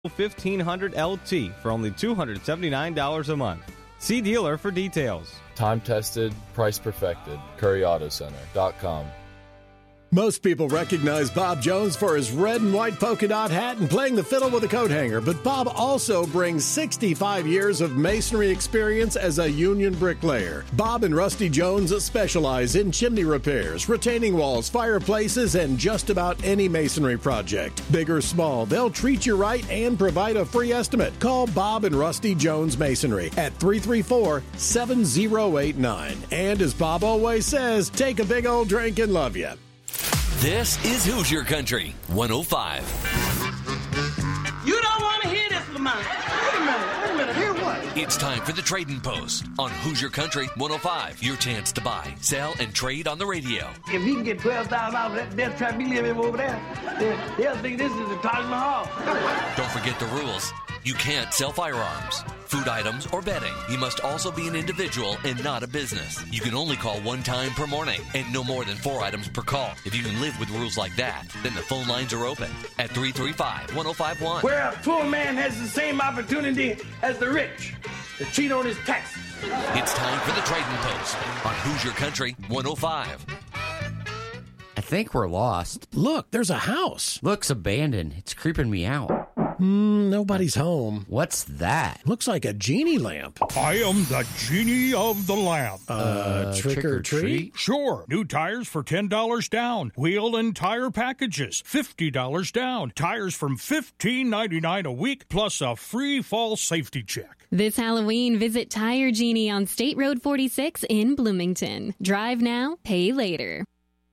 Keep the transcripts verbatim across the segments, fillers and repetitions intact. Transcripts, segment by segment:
fifteen hundred L T for only two hundred seventy-nine dollars a month. See dealer for details. Time tested, price perfected. Curry Auto Center dot com. Most people recognize Bob Jones for his red and white polka dot hat and playing the fiddle with a coat hanger, but Bob also brings sixty-five years of masonry experience as a union bricklayer. Bob and Rusty Jones specialize in chimney repairs, retaining walls, fireplaces, and just about any masonry project. Big or small, they'll treat you right and provide a free estimate. Call Bob and Rusty Jones Masonry at three three four, seven zero eight nine. And as Bob always says, take a big old drink and love you. This is Hoosier Country one oh five. You don't want to hear this, Lamont. Wait a minute, wait a minute. Hear what? It's time for the Trading Post on Hoosier Country one oh five. Your chance to buy, sell, and trade on the radio. If he can get twelve thousand dollars, they'll try to be living over there. They'll, they'll think this is the Taj Mahal. Don't forget the rules. You can't sell firearms, food items, or bedding. You must also be an individual and not a business. You can only call one time per morning and no more than four items per call. If you can live with rules like that, then the phone lines are open at three three five, one oh five one. Where a poor man has the same opportunity as the rich to cheat on his taxes. It's time for the Trading Post on Hoosier Country one oh five. I think we're lost. Look, there's a house. Looks abandoned. It's creeping me out. Mm, nobody's home. What's that? Looks like a genie lamp. I am the genie of the lamp. Uh, Uh, trick, trick or, or treat? treat? Sure. New tires for ten dollars down. Wheel and tire packages, fifty dollars down. Tires from fifteen ninety-nine a week, plus a free fall safety check. This Halloween, visit Tire Genie on State Road forty-six in Bloomington. Drive now, pay later.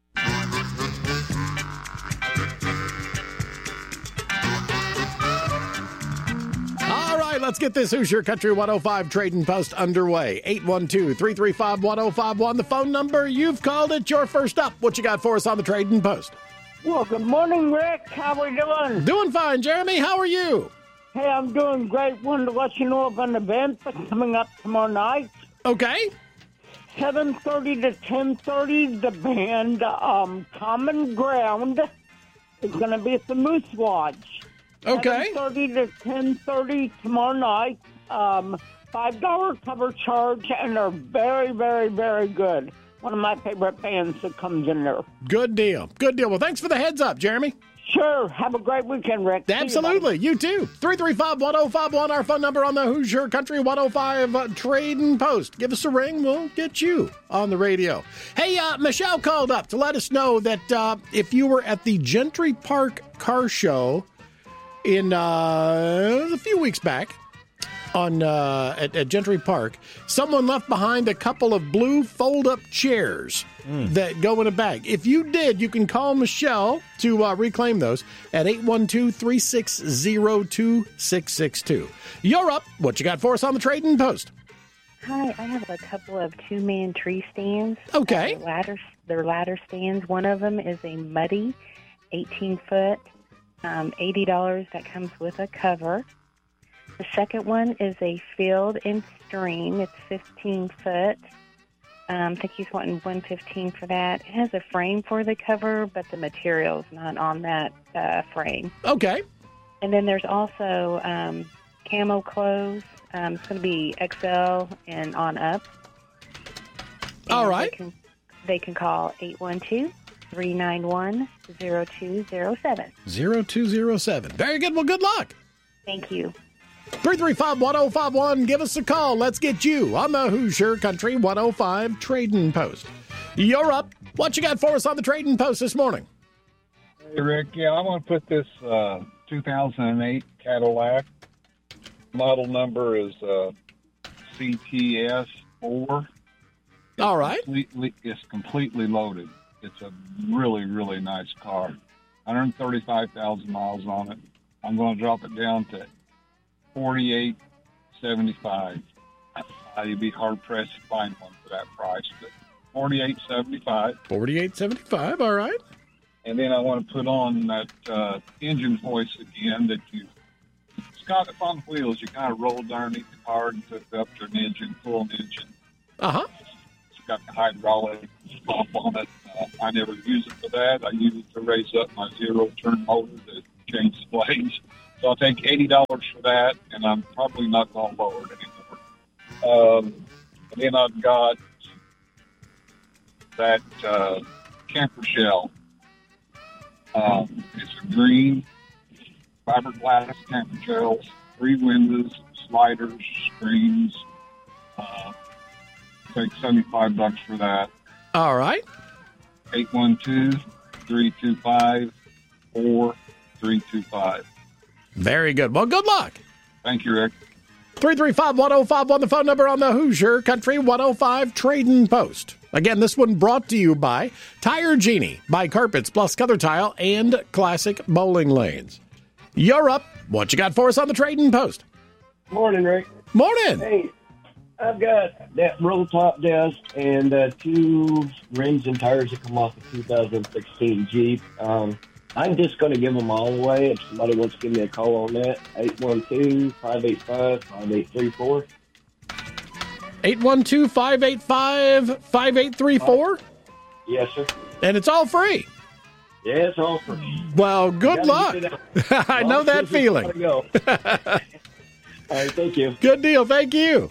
All right, let's get this Hoosier Country one oh five Trading Post underway. eight one two, three three five, one oh five one, the phone number. You've called it. You're first up. What you got for us on the Trading Post? Well, good morning, Rick. How we doing? Doing fine, Jeremy. How are you? Hey, I'm doing great. Wanted to let you know of an event that's coming up tomorrow night. Okay. seven thirty to ten thirty, the band um, Common Ground is going to be at the Moose Lodge. Okay. seven thirty to ten thirty tomorrow night. Um, five dollars cover charge, and they're very, very, very good. One of my favorite bands that comes in there. Good deal. Good deal. Well, thanks for the heads up, Jeremy. Sure. Have a great weekend, Rick. See you, Absolutely. You, too. three three five, one oh five one, our phone number on the Hoosier Country one oh five uh, Trading Post. Give us a ring. We'll get you on the radio. Hey, uh, Michelle called up to let us know that uh, if you were at the Gentry Park Car Show in uh, a few weeks back on uh, at, at Gentry Park, someone left behind a couple of blue fold-up chairs mm. that go in a bag. If you did, you can call Michelle to uh, reclaim those at eight one two, three six zero, two six six two. You're up. What you got for us on the Trading Post? Hi, I have a couple of two-man tree stands. Okay. Uh, ladder, they're ladder stands. One of them is a muddy eighteen-foot, um, eighty dollars. That comes with a cover. The second one is a field and stream. It's fifteen foot. Um, I think he's wanting one fifteen for that. It has a frame for the cover, but the material's not on that uh, frame. Okay. And then there's also um, camo clothes. Um, it's going to be X L and on up. And all right. They can, they can call eight one two, three nine one, zero two zero seven. zero two zero seven. Very good. Well, good luck. Thank you. three three five, one oh five one. Give us a call. Let's get you on the Hoosier Country one oh five Trading Post. You're up. What you got for us on the Trading Post this morning? Hey, Rick. Yeah, I want to put this uh, two thousand eight Cadillac. Model number is uh, C T S four. It's All right. Completely, it's completely loaded. It's a really, really nice car. one hundred thirty-five thousand miles on it. I'm going to drop it down to forty-eight seventy-five. Uh, you'd be hard pressed to find one for that price, but forty-eight seventy-five. forty-eight seventy-five. All right. And then I want to put on that uh, engine hoist again that you. It's got up on wheels. You kind of rolled underneath the car and took up to an engine, full an engine. Uh huh. It's got the hydraulic pump on it. Uh, I never use it for that. I use it to raise up my zero turn motor to change the blades. So I'll take eighty dollars for that, and I'm probably not going to lower it anymore. Um, and then I've got that uh, camper shell. Um, it's a green fiberglass camper shell, three windows, sliders, screens. Uh, take seventy-five bucks for that. All right. eight one two, three two five, four three two five. Very good. Well, good luck. Thank you, Rick. three three five, one oh five one, the phone number on the Hoosier Country one oh five Trading Post. Again, this one brought to you by Tire Genie, by Carpets Plus Color Tile, and Classic Bowling Lanes. You're up. What you got for us on the Trading Post? Morning, Rick. Morning. Hey, I've got that roll top desk and uh, two rims and tires that come off the two thousand sixteen Jeep. Um, I'm just going to give them all away. If somebody wants to give me a call on that, eight one two, five eight five, five eight three four. eight one two, five eight five, five eight three four? Yes, sir. And it's all free. Yeah, it's all free. Well, good luck. I know that feeling. Go. All right, thank you. Good deal. Thank you.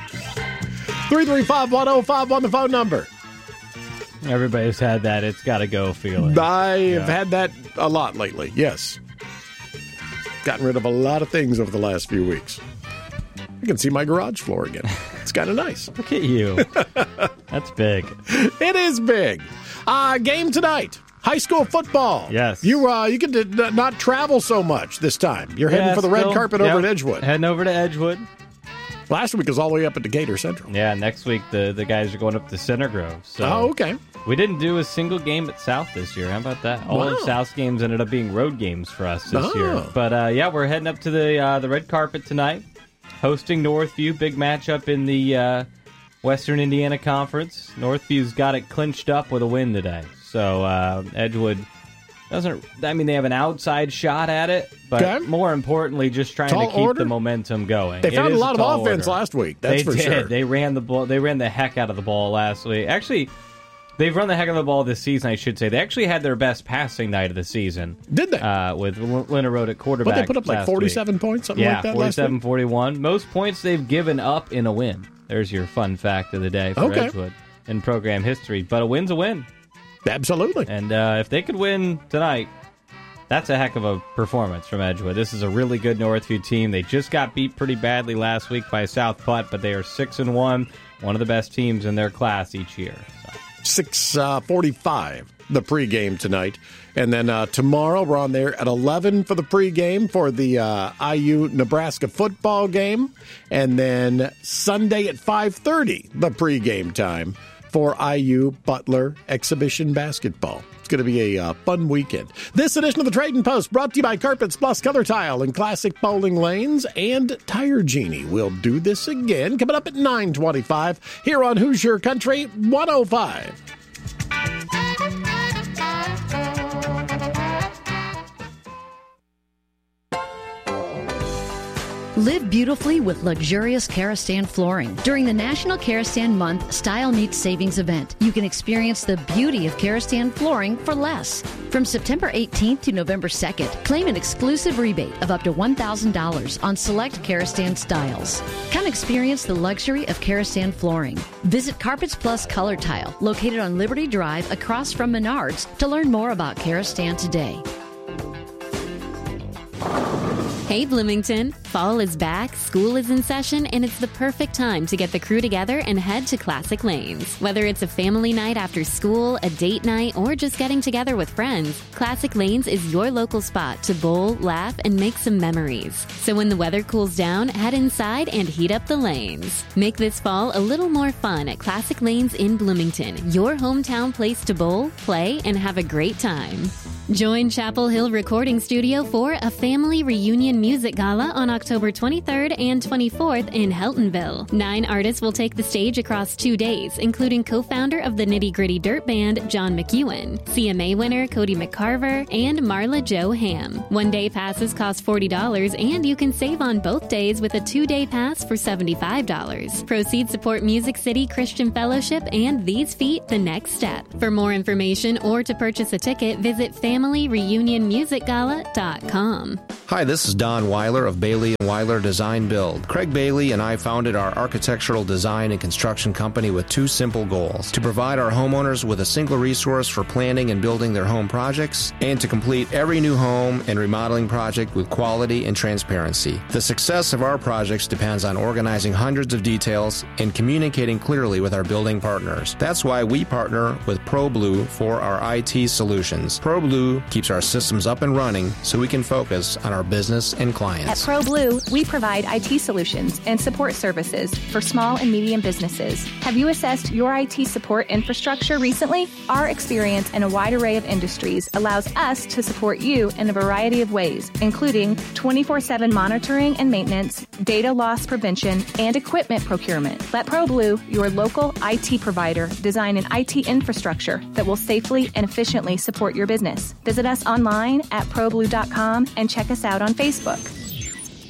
three three five, one oh five one, the phone number. Everybody's had that it's got to go feeling. I've Yeah. had that a lot lately, yes. Gotten rid of a lot of things over the last few weeks. I can see my garage floor again. It's kind of nice. Look at you. That's big. It is big. Uh, game tonight. High school football. Yes. You uh, you can d- d- not travel so much this time. You're heading Yeah, for the red still- carpet yep. over at Edgewood. Heading over to Edgewood. Last week was all the way up at Decatur Central. Yeah, next week the, the guys are going up to Center Grove. So Oh, okay. we didn't do a single game at South this year. How about that? All Wow. of South's games ended up being road games for us this Oh. year. But uh, yeah, we're heading up to the uh, the red carpet tonight, hosting Northview. Big matchup in the uh, Western Indiana Conference. Northview's got it clinched up with a win today. So uh, Edgewood doesn't. I mean, they have an outside shot at it, but Okay. more importantly, just trying Tall to keep order? the momentum going. They It found a is lot of tall offense order. last week. That's they for did. sure. They ran the ball. They ran the heck out of the ball last week. Actually, they've run the heck out of the ball this season. I should say they actually had their best passing night of the season. Did they? Uh, with Linda Road at quarterback. But they put up like last forty-seven week. points, something yeah, like that last forty-seven week. forty-one. Most points they've given up in a win. There's your fun fact of the day for Okay. Edgewood in program history. But a win's a win. Absolutely. And uh, if they could win tonight, that's a heck of a performance from Edgewood. This is a really good Northview team. They just got beat pretty badly last week by South Putt, but they are six and one, one of the best teams in their class each year. So. six forty-five, the pregame tonight. And then uh, tomorrow we're on there at eleven for the pregame for the uh, I U-Nebraska football game. And then Sunday at five thirty, the pregame time for I U-Butler exhibition basketball. It's going to be a uh, fun weekend. This edition of the Trading Post brought to you by Carpets Plus Color Tile and Classic Bowling Lanes and Tire Genie. We'll do this again coming up at nine twenty-five here on Hoosier Country one oh five. Live beautifully with luxurious Karastan flooring. During the National Karastan Month Style Meets Savings event, you can experience the beauty of Karastan flooring for less. From September eighteenth to November second, claim an exclusive rebate of up to one thousand dollars on select Karastan styles. Come experience the luxury of Karastan flooring. Visit Carpets Plus Color Tile, located on Liberty Drive across from Menards, to learn more about Karastan today. Hey Bloomington, fall is back, school is in session, and it's the perfect time to get the crew together and head to Classic Lanes. Whether it's a family night after school, a date night, or just getting together with friends, Classic Lanes is your local spot to bowl, laugh, and make some memories. So when the weather cools down, head inside and heat up the lanes. Make this fall a little more fun at Classic Lanes in Bloomington, your hometown place to bowl, play, and have a great time. Join Chapel Hill Recording Studio for a family reunion music gala on October twenty-third and twenty-fourth in Heltonville. Nine artists will take the stage across two days, including co-founder of the Nitty Gritty Dirt Band, John McEwen, C M A winner Cody McCarver, and Marla Jo Ham. One-day passes cost forty dollars, and you can save on both days with a two-day pass for seventy-five dollars. Proceeds support Music City Christian Fellowship and These Feet The Next Step. For more information or to purchase a ticket, visit family reunion music gala dot com. Hi, this is Don Weiler of Bailey and Weiler Design Build. Craig Bailey and I founded our architectural design and construction company with two simple goals: to provide our homeowners with a single resource for planning and building their home projects, and to complete every new home and remodeling project with quality and transparency. The success of our projects depends on organizing hundreds of details and communicating clearly with our building partners. That's why we partner with ProBlue for our I T solutions. ProBlue keeps our systems up and running so we can focus on our business and clients. At ProBlue, we provide I T solutions and support services for small and medium businesses. Have you assessed your I T support infrastructure recently? Our experience in a wide array of industries allows us to support you in a variety of ways, including twenty-four seven monitoring and maintenance, data loss prevention, and equipment procurement. Let ProBlue, your local I T provider, design an I T infrastructure that will safely and efficiently support your business. Visit us online at ProBlue dot com and check us out on Facebook.